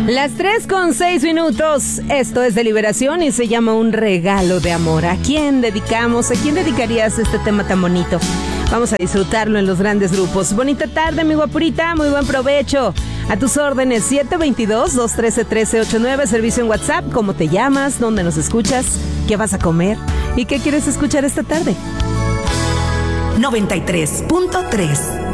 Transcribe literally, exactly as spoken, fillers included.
Las tres con seis minutos. Esto es Deliberación y se llama Un regalo de amor. ¿A quién dedicamos? ¿A quién dedicarías este tema tan bonito? Vamos a disfrutarlo en los grandes grupos. Bonita tarde, mi guapurita. Muy buen provecho. A tus órdenes, siete veintidós, dos trece, trece ochenta y nueve. Servicio en WhatsApp. ¿Cómo te llamas? ¿Dónde nos escuchas? ¿Qué vas a comer? ¿Y qué quieres escuchar esta tarde? noventa y tres punto tres